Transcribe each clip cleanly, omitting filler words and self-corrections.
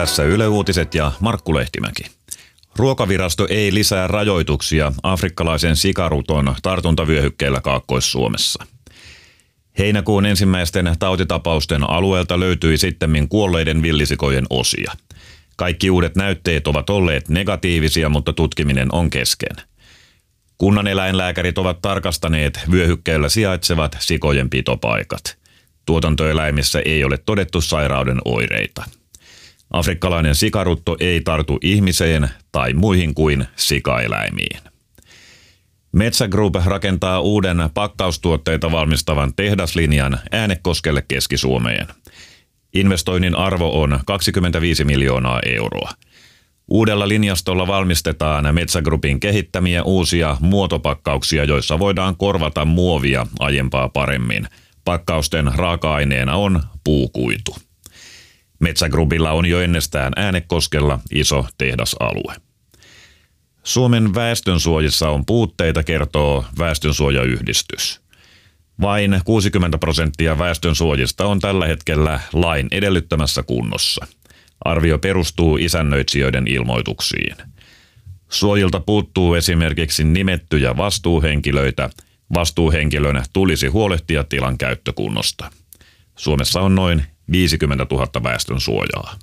Tässä Yle Uutiset ja Markku Lehtimäki. Ruokavirasto ei lisää rajoituksia afrikkalaisen sikaruton tartuntavyöhykkeellä Kaakkois-Suomessa. Heinäkuun ensimmäisten tautitapausten alueelta löytyi sittemmin kuolleiden villisikojen osia. Kaikki uudet näytteet ovat olleet negatiivisia, mutta tutkiminen on kesken. Kunnan eläinlääkärit ovat tarkastaneet vyöhykkeellä sijaitsevat sikojen pitopaikat. Tuotantoeläimissä ei ole todettu sairauden oireita. Afrikkalainen sikarutto ei tartu ihmiseen tai muihin kuin sikaeläimiin. Metsä Group rakentaa uuden pakkaustuotteita valmistavan tehdaslinjan Äänekoskelle Keski-Suomeen. Investoinnin arvo on 25 miljoonaa euroa. Uudella linjastolla valmistetaan Metsä Groupin kehittämiä uusia muotopakkauksia, joissa voidaan korvata muovia aiempaa paremmin. Pakkausten raaka-aineena on puukuitu. Metsä Groupilla on jo ennestään Äänekoskella iso tehdasalue. Suomen väestönsuojissa on puutteita, kertoo Väestönsuojayhdistys. Vain 60% väestönsuojista on tällä hetkellä lain edellyttämässä kunnossa. Arvio perustuu isännöitsijöiden ilmoituksiin. Suojilta puuttuu esimerkiksi nimettyjä vastuuhenkilöitä. Vastuuhenkilönä tulisi huolehtia tilan käyttökunnosta. Suomessa on noin 50 000 väestönsuojaa.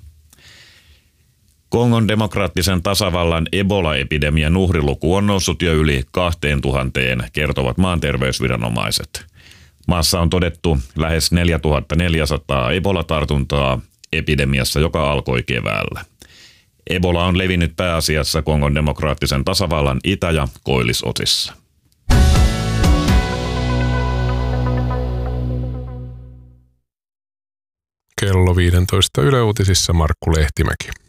Kongon demokraattisen tasavallan Ebola-epidemian uhriluku on noussut jo yli 2000, kertovat maanterveysviranomaiset. Maassa on todettu lähes 4400 Ebola-tartuntaa epidemiassa, joka alkoi keväällä. Ebola on levinnyt pääasiassa Kongon demokraattisen tasavallan itä- ja koillisosissa. Kello 15 Yle Uutisissa Markku Lehtimäki.